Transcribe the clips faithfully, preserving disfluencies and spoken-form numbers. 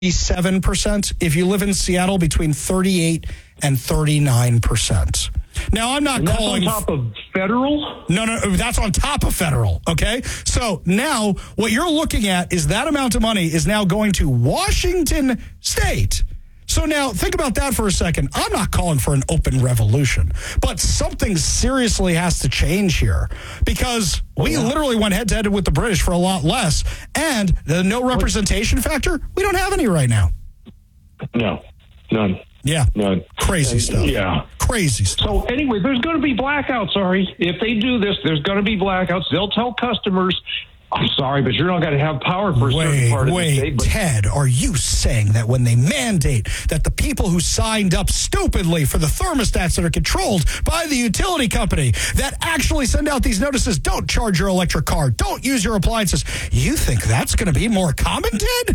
thirty-seven percent. If you live in Seattle, between thirty-eight and thirty-nine percent. Now, I'm not and that's calling... on top of federal? No, no, that's on top of federal, okay? So now what you're looking at is that amount of money is now going to Washington State. So now think about that for a second. I'm not calling for an open revolution, but something seriously has to change here because we literally went head-to-head with the British for a lot less, and the no representation factor, we don't have any right now. No, none. Yeah, none. Crazy And, stuff. Yeah. Crazy stuff. So anyway, there's going to be blackouts, Ari. If they do this, there's going to be blackouts. They'll tell customers, I'm sorry, but you're not going to have power for a wait, certain part of wait, the day. But Ted, are you saying that when they mandate that the people who signed up stupidly for the thermostats that are controlled by the utility company that actually send out these notices, don't charge your electric car, don't use your appliances, you think that's going to be more common, Ted?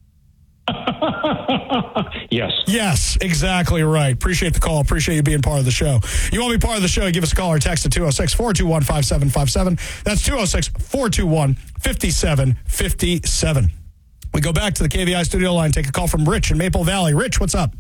Yes. Yes, exactly right. Appreciate the call. Appreciate you being part of the show. You want to be part of the show, give us a call or text at two oh six, four two one, five seven five seven. That's two oh six, four two one, five seven five seven. We go back to the K V I studio line, take a call from Rich in Maple Valley. Rich, what's up?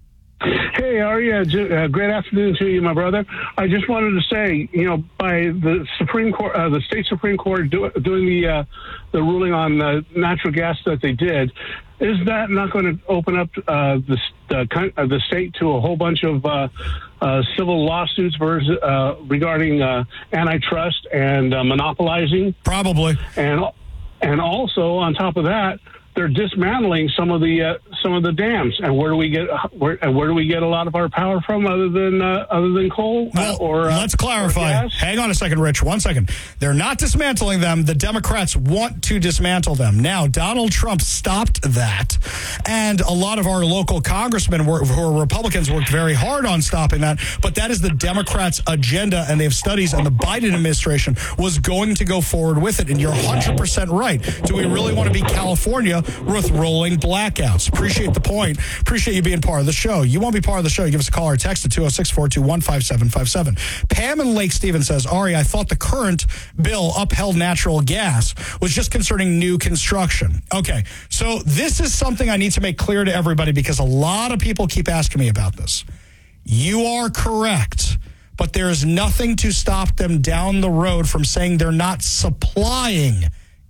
Hey, Arya, uh, great afternoon to you, my brother. I just wanted to say, you know, by the Supreme Court, uh, the state Supreme Court do, doing the uh, the ruling on uh, natural gas that they did, is that not going to open up uh, the the, uh, the state to a whole bunch of uh, uh, civil lawsuits versus, uh, regarding uh, antitrust and uh, monopolizing? Probably. And and also on top of that, they're dismantling some of the uh, some of the dams, and where do we get where and where do we get a lot of our power from other than uh, other than coal? Well, uh, or uh, let's clarify. Hang on a second, Rich. One second. They're not dismantling them. The Democrats want to dismantle them. Now, Donald Trump stopped that, and a lot of our local congressmen were, who are Republicans worked very hard on stopping that. But that is the Democrats' agenda, and they have studies, and the Biden administration was going to go forward with it. And you're one hundred percent right. Do we really want to be California with rolling blackouts? Appreciate the point. Appreciate you being part of the show. You want to be part of the show, you give us a call or text at two oh six, four two one, five seven five seven. Pam in Lake Stephen says, Ari, I thought the current bill upheld natural gas was just concerning new construction. Okay, so this is something I need to make clear to everybody because a lot of people keep asking me about this. You are correct, but there is nothing to stop them down the road from saying they're not supplying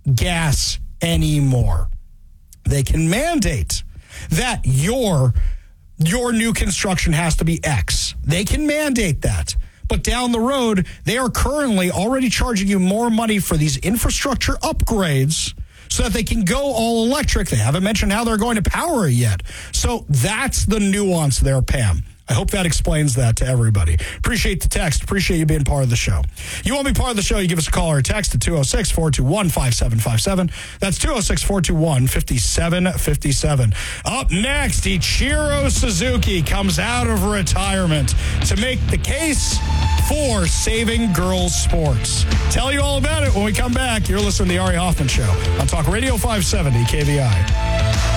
gas anymore. They can mandate that your your new construction has to be X. They can mandate that. But down the road, they are currently already charging you more money for these infrastructure upgrades so that they can go all electric. They haven't mentioned how they're going to power it yet. So that's the nuance there, Pam. I hope that explains that to everybody. Appreciate the text. Appreciate you being part of the show. You want to be part of the show, you give us a call or a text at two oh six, four two one, five seven five seven. That's two oh six, four two one, five seven five seven. Up next, Ichiro Suzuki comes out of retirement to make the case for saving girls' sports. Tell you all about it when we come back. You're listening to the Ari Hoffman Show on Talk Radio five seventy K V I.